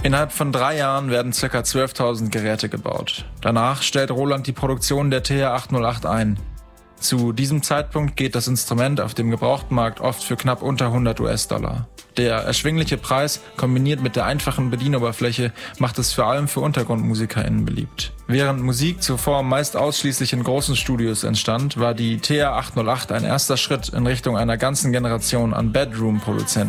Innerhalb von 3 Jahren werden ca. 12.000 Geräte gebaut. Danach stellt Roland die Produktion der TR-808 ein. Zu diesem Zeitpunkt geht das Instrument auf dem Gebrauchtmarkt oft für knapp unter 100 US-Dollar. Der erschwingliche Preis, kombiniert mit der einfachen Bedienoberfläche, macht es vor allem für UntergrundmusikerInnen beliebt. Während Musik zuvor meist ausschließlich in großen Studios entstand, war die TR-808 ein erster Schritt in Richtung einer ganzen Generation an Bedroom-Produzenten.